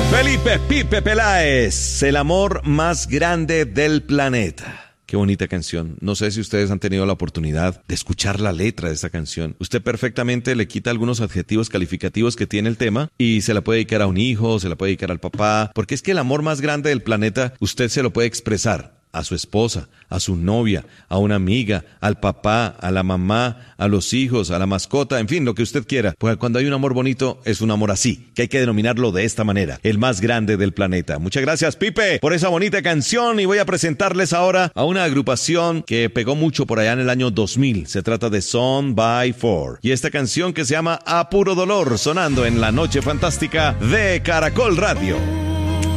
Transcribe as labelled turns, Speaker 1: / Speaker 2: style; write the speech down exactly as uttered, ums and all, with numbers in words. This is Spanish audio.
Speaker 1: Felipe Pipe Peláez, el amor más grande del planeta. Qué bonita canción. No sé si ustedes han tenido la oportunidad de escuchar la letra de esta canción. Usted perfectamente le quita algunos adjetivos calificativos que tiene el tema y se la puede dedicar a un hijo, se la puede dedicar al papá, porque es que el amor más grande del planeta usted se lo puede expresar a su esposa, a su novia, a una amiga, al papá, a la mamá, a los hijos, a la mascota, en fin, lo que usted quiera. Pues cuando hay un amor bonito, es un amor así, que hay que denominarlo de esta manera, el más grande del planeta. Muchas gracias, Pipe, por esa bonita canción, y voy a presentarles ahora a una agrupación que pegó mucho por allá en el año dos mil. Se trata de Son by Four, y esta canción que se llama A Puro Dolor, sonando en la noche fantástica de Caracol Radio.